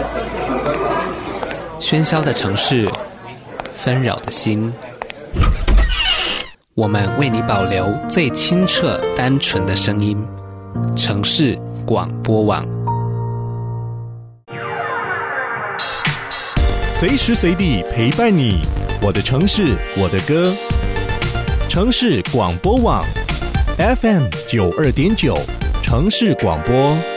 喧嚣的城市，纷扰的心，我们为你保留最清澈单纯的声音。城市广播网， 随时随地陪伴你，我的城市，我的歌。城市广播网 FM 92.9，城市广播。